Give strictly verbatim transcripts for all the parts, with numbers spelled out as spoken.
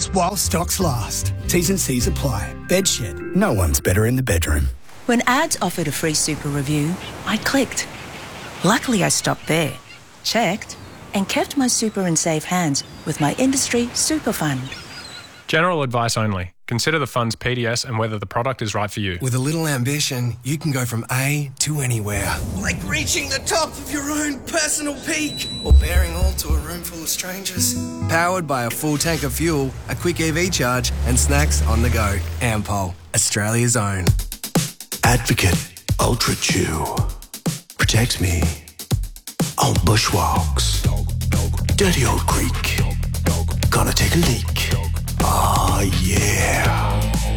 deals while stocks last. T's and C's apply. Bedshed. No one's better in the bedroom. When ads offered a free super review, I clicked. Luckily, I stopped there, checked, and kept my super in safe hands with my industry super fund. General advice only. Consider the fund's P D S and whether the product is right for you. With a little ambition, you can go from A to anywhere. Like reaching the top of your own personal peak. Or bearing all to a room full of strangers. Powered by a full tank of fuel, a quick E V charge, and snacks on the go. Ampol, Australia's own. Advocate Ultra Chew. Protects me. Old bushwalks. Dirty old creek. Gonna take a leak. Oh yeah.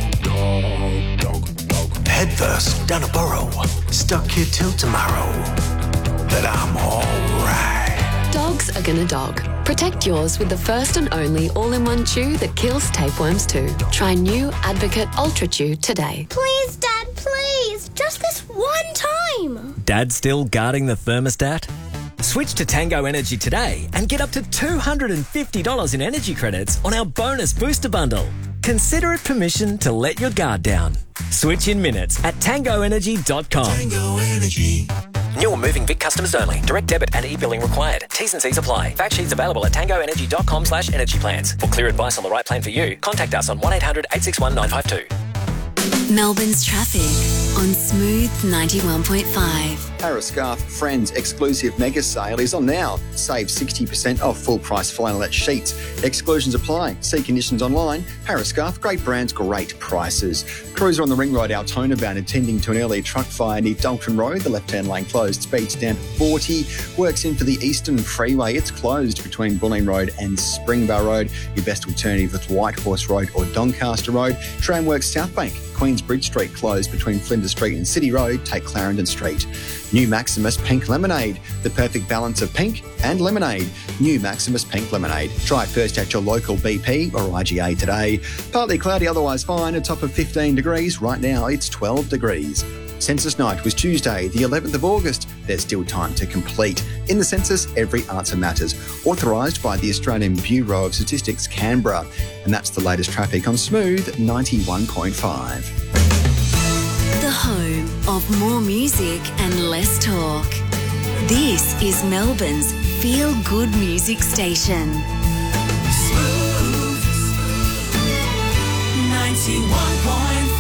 Head first down a burrow. Stuck here till tomorrow. But I'm alright. Dogs are gonna dog. Protect yours with the first and only all-in-one chew that kills tapeworms too. Try new Advocate Ultra Chew today. Please, Dad, please. Just this one time. Dad still guarding the thermostat? Switch to Tango Energy today and get up to two hundred fifty dollars in energy credits on our bonus booster bundle. Consider it permission to let your guard down. Switch in minutes at tango energy dot com. Tango Energy. New or moving Vic customers only. Direct debit and e-billing required. T's and C's apply. Fact sheets available at tango energy dot com slash energy plans. For clear advice on the right plan for you, contact us on one eight hundred eight six one nine five two. Melbourne's traffic on Smooth ninety-one point five. Parascarf Friends exclusive mega sale is on now. Save sixty percent off full price flannelette sheets. Exclusions apply. See conditions online. Parascarf, great brands, great prices. Cruiser on the Ring Road, Altona bound, attending to an early truck fire near Dalton Road. The left-hand lane closed. Speeds down to forty. Works in for the Eastern Freeway. It's closed between Bulleen Road and Springbar Road. Your best alternative is Whitehorse Road or Doncaster Road. Tramworks South Bank. Queensbridge Street closed between Flinders Street and City Road. Take Clarendon Street. New Maximus Pink Lemonade. The perfect balance of pink and lemonade. New Maximus Pink Lemonade. Try it first at your local B P or I G A today. Partly cloudy, otherwise fine. A top of fifteen degrees. Right now it's twelve degrees. Census night was Tuesday, the eleventh of August. There's still time to complete. In the census, every answer matters. Authorised by the Australian Bureau of Statistics, Canberra. And that's the latest traffic on Smooth ninety-one point five. The home of more music and less talk. This is Melbourne's feel-good music station. Smooth ninety-one point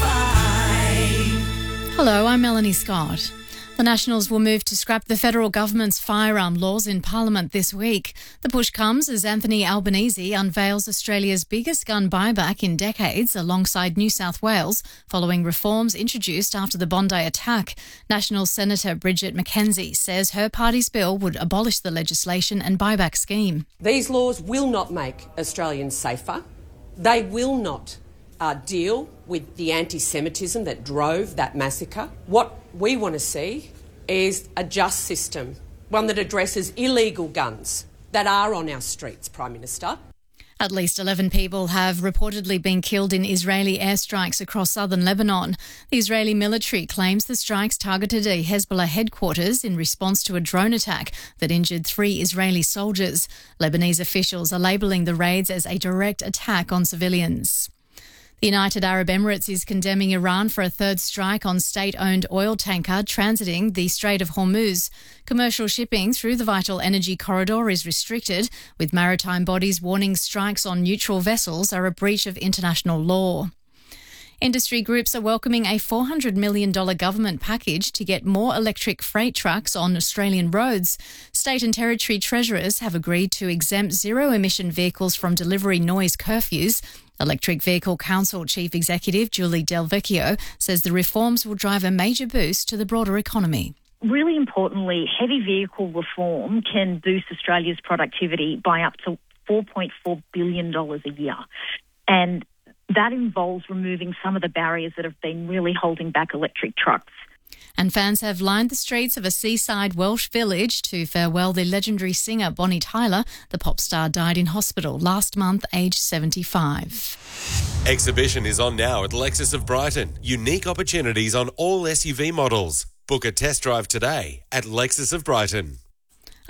five. Hello, I'm Melanie Scott. The Nationals will move to scrap the federal government's firearm laws in Parliament this week. The push comes as Anthony Albanese unveils Australia's biggest gun buyback in decades alongside New South Wales, following reforms introduced after the Bondi attack. National Senator Bridget McKenzie says her party's bill would abolish the legislation and buyback scheme. These laws will not make Australians safer. They will not uh, deal with the anti-Semitism that drove that massacre. What we want to see is a just system, one that addresses illegal guns that are on our streets, Prime Minister. At least eleven people have reportedly been killed in Israeli airstrikes across southern Lebanon. The Israeli military claims the strikes targeted a Hezbollah headquarters in response to a drone attack that injured three Israeli soldiers. Lebanese officials are labelling the raids as a direct attack on civilians. The United Arab Emirates is condemning Iran for a third strike on state-owned oil tanker transiting the Strait of Hormuz. Commercial shipping through the vital energy corridor is restricted, with maritime bodies warning strikes on neutral vessels are a breach of international law. Industry groups are welcoming a four hundred million dollars government package to get more electric freight trucks on Australian roads. State and territory treasurers have agreed to exempt zero-emission vehicles from delivery noise curfews. Electric Vehicle Council Chief Executive Julie Del Vecchio says the reforms will drive a major boost to the broader economy. Really importantly, heavy vehicle reform can boost Australia's productivity by up to four point four billion dollars a year. And that involves removing some of the barriers that have been really holding back electric trucks. And fans have lined the streets of a seaside Welsh village to farewell the legendary singer Bonnie Tyler. The pop star died in hospital last month, aged seventy-five. Exhibition is on now at Lexus of Brighton. Unique opportunities on all S U V models. Book a test drive today at Lexus of Brighton.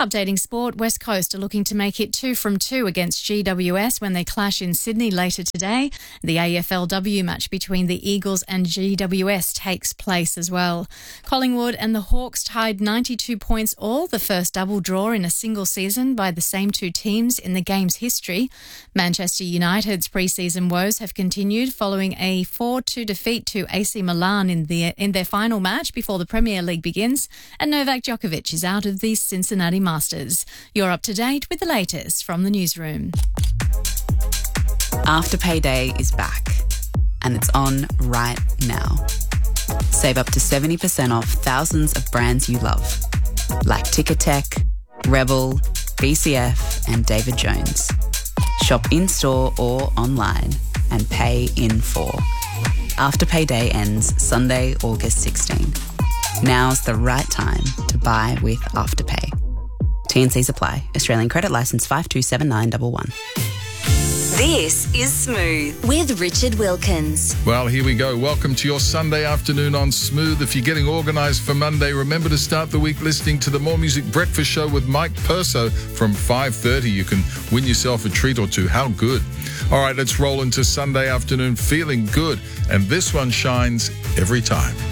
Updating sport, West Coast are looking to make it two from two against G W S when they clash in Sydney later today. The A F L W match between the Eagles and G W S takes place as well. Collingwood and the Hawks tied ninety-two points all, the first double draw in a single season by the same two teams in the game's history. Manchester United's pre-season woes have continued following a four two defeat to A C Milan in, the, in their final match before the Premier League begins, and Novak Djokovic is out of the Cincinnati Masters. You're up to date with the latest from the newsroom. Afterpay Day is back, and it's on right now. Save up to seventy percent off thousands of brands you love, like Ticketek, Rebel, B C F and David Jones. Shop in-store or online and pay in full. Afterpay Day ends Sunday, August sixteenth. Now's the right time to buy with Afterpay. T and Cs apply. Australian credit licence five two seven nine one one. This is Smooth with Richard Wilkins. Well, here we go. Welcome to your Sunday afternoon on Smooth. If you're getting organised for Monday, remember to start the week listening to the More Music Breakfast Show with Mike Perso from five thirty. You can win yourself a treat or two. How good. All right, let's roll into Sunday afternoon feeling good. And this one shines every time.